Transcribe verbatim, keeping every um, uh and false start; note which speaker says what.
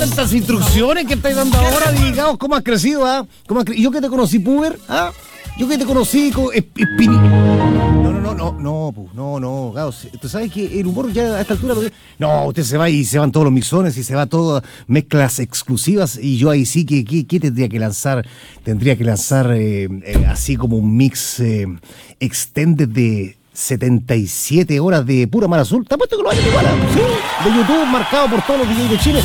Speaker 1: tantas instrucciones que estáis dando ahora, digamos, cómo has crecido, ¿ah? ¿Cómo has cre- Yo que te conocí puber, ¿ah? Yo que te conocí con espini... No, no, no, no, no, pu, no, no, Gauss. Tú sabes que el humor ya a esta altura... No, usted se va y se van todos los mixones y se va todo mezclas exclusivas y yo ahí sí que, que, que tendría que lanzar, tendría que lanzar eh, eh, así como un mix eh, extended de setenta y siete horas de pura mar azul. ¿Te apuesto que lo hay igual? Sí, de YouTube marcado por todos los D Js de Chile.